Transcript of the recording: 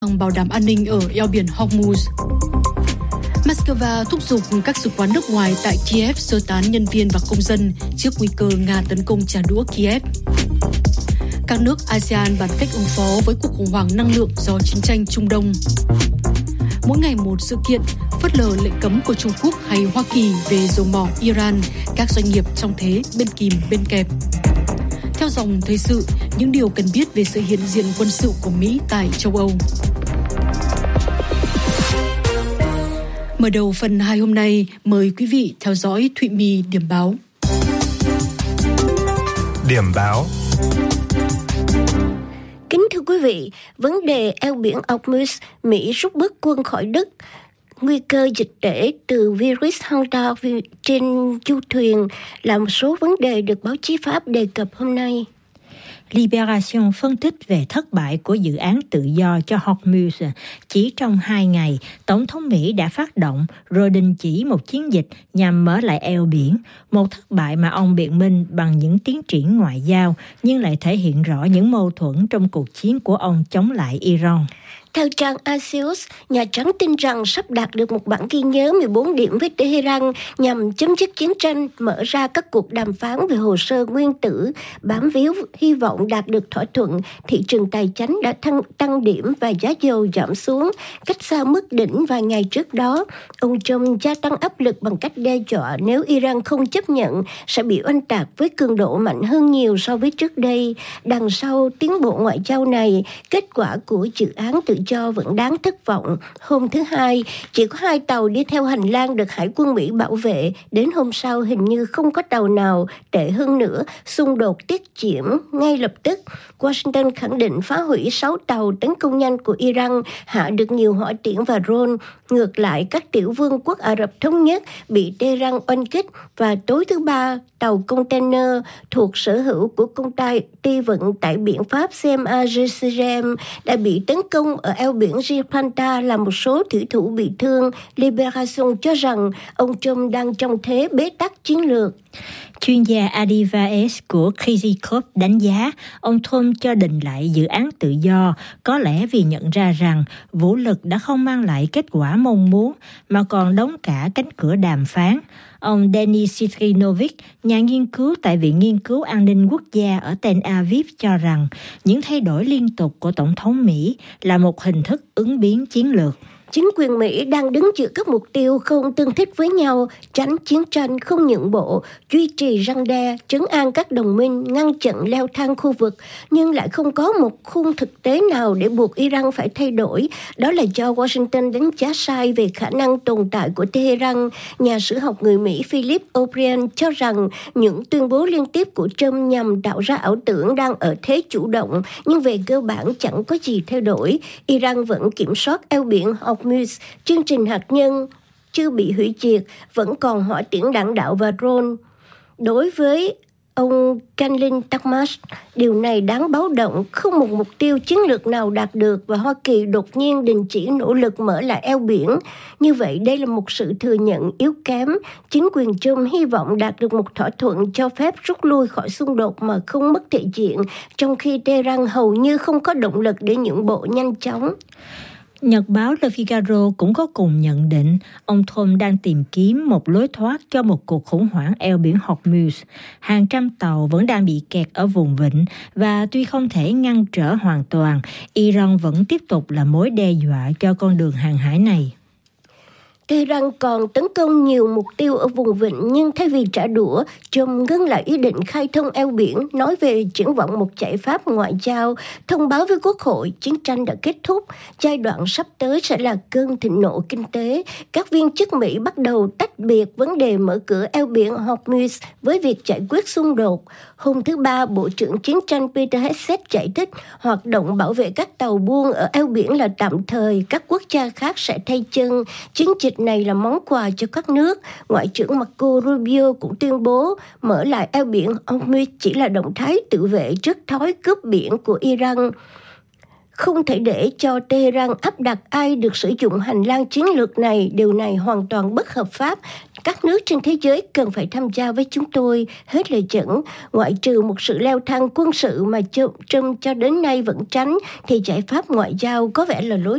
bảo đảm an ninh ở eo biển Hormuz. Moscow thúc giục các sứ quán nước ngoài tại Kiev sơ tán nhân viên và công dân trước nguy cơ Nga tấn công trả đũa Kiev. Các nước ASEAN bàn cách ứng phó với cuộc khủng hoảng năng lượng do chiến tranh Trung Đông. Mỗi ngày một sự kiện, phớt lờ lệnh cấm của Trung Quốc hay Hoa Kỳ về dầu mỏ Iran, các doanh nghiệp trong thế bên kìm bên kẹp. Theo dòng thời sự, những điều cần biết về sự hiện diện quân sự của Mỹ tại châu Âu. Mở đầu phần 2 hôm nay, mời quý vị theo dõi Thụy My điểm báo. Điểm báo. Kính thưa quý vị, vấn đề eo biển Hormuz, Mỹ rút bớt quân khỏi Đức, nguy cơ dịch tễ từ virus Honda trên du thuyền là một số vấn đề được báo chí Pháp đề cập hôm nay. Libération phân tích về thất bại của dự án tự do cho Hormuz. Chỉ trong 2 ngày, Tổng thống Mỹ đã phát động rồi đình chỉ một chiến dịch nhằm mở lại eo biển. Một thất bại mà ông biện minh bằng những tiến triển ngoại giao, nhưng lại thể hiện rõ những mâu thuẫn trong cuộc chiến của ông chống lại Iran. Theo trang Axios, Nhà Trắng tin rằng sắp đạt được một bản ghi nhớ 14 điểm với Tehran nhằm chấm dứt chiến tranh, mở ra các cuộc đàm phán về hồ sơ nguyên tử, bám víu hy vọng đạt được thỏa thuận. Thị trường tài chính đã tăng điểm và giá dầu giảm xuống, cách xa mức đỉnh vài ngày trước đó. Ông Trump gia tăng áp lực bằng cách đe dọa nếu Iran không chấp nhận sẽ bị oanh tạc với cường độ mạnh hơn nhiều so với trước đây. Đằng sau tiến bộ ngoại giao này, kết quả của dự án tự do vẫn đáng thất vọng. Hôm thứ Hai, chỉ có 2 tàu đi theo hành lang được Hải quân Mỹ bảo vệ. Đến hôm sau hình như không có tàu nào. Tệ hơn nữa, xung đột tiết giảm ngay lập tức. Washington khẳng định phá hủy 6 tàu tấn công nhanh của Iran, hạ được nhiều hỏa tiễn và drone. Ngược lại, các tiểu vương quốc Ả Rập Thống Nhất bị Tehran oanh kích, và tối thứ Ba, tàu container thuộc sở hữu của công ty vận tải biển Pháp CMA GCM đã bị tấn công ở eo biển Gibraltar, làm một số thủy thủ bị thương. Libération cho rằng ông Trump đang trong thế bế tắc chiến lược. Chuyên gia Adi Vaez của Crazy Club đánh giá ông Trump cho đình lại dự án tự do có lẽ vì nhận ra rằng vũ lực đã không mang lại kết quả mong muốn mà còn đóng cả cánh cửa đàm phán. Ông Denis Sitrinovich, nhà nghiên cứu tại Viện Nghiên cứu An ninh Quốc gia ở Tel Aviv cho rằng những thay đổi liên tục của Tổng thống Mỹ là một hình thức ứng biến chiến lược. Chính quyền Mỹ đang đứng giữa các mục tiêu không tương thích với nhau, tránh chiến tranh, không nhượng bộ, duy trì răn đe, trấn an các đồng minh, ngăn chặn leo thang khu vực, nhưng lại không có một khung thực tế nào để buộc Iran phải thay đổi. Đó là do Washington đánh giá sai về khả năng tồn tại của Tehran. Nhà sử học người Mỹ Philip O'Brien cho rằng những tuyên bố liên tiếp của Trump nhằm tạo ra ảo tưởng đang ở thế chủ động, nhưng về cơ bản chẳng có gì thay đổi. Iran vẫn kiểm soát eo biển Hormuz, chương trình hạt nhân chưa bị hủy diệt, vẫn còn hỏa tiễn đạn đạo và drone. Đối với ông Kanlin Takmash, điều này đáng báo động, không một mục tiêu chiến lược nào đạt được và Hoa Kỳ đột nhiên đình chỉ nỗ lực mở lại eo biển. Như vậy, đây là một sự thừa nhận yếu kém. Chính quyền Trump hy vọng đạt được một thỏa thuận cho phép rút lui khỏi xung đột mà không mất thể diện, trong khi Tehran hầu như không có động lực để nhượng bộ nhanh chóng. Nhật báo Le Figaro cũng có cùng nhận định ông Trump đang tìm kiếm một lối thoát cho một cuộc khủng hoảng eo biển Hormuz. Hàng trăm tàu vẫn đang bị kẹt ở vùng vịnh và tuy không thể ngăn trở hoàn toàn, Iran vẫn tiếp tục là mối đe dọa cho con đường hàng hải này. Tehran còn tấn công nhiều mục tiêu ở vùng vịnh, nhưng thay vì trả đũa, Trump ngưng lại ý định khai thông eo biển, nói về triển vọng một giải pháp ngoại giao, thông báo với Quốc hội chiến tranh đã kết thúc, giai đoạn sắp tới sẽ là cơn thịnh nộ kinh tế. Các viên chức Mỹ bắt đầu tách biệt vấn đề mở cửa eo biển Hormuz với việc giải quyết xung đột. Hôm thứ Ba, Bộ trưởng Chiến tranh Peter Hegseth giải thích hoạt động bảo vệ các tàu buôn ở eo biển là tạm thời, các quốc gia khác sẽ thay chân. Chiến dịch này là món quà cho các nước. Ngoại trưởng Marco Rubio cũng tuyên bố mở lại eo biển Hormuz chỉ là động thái tự vệ trước thói cướp biển của Iran. Không thể để cho Tehran áp đặt ai được sử dụng hành lang chiến lược này, điều này hoàn toàn bất hợp pháp. Các nước trên thế giới cần phải tham gia với chúng tôi, hết lời dẫn. Ngoại trừ một sự leo thang quân sự mà Trump cho đến nay vẫn tránh, thì giải pháp ngoại giao có vẻ là lối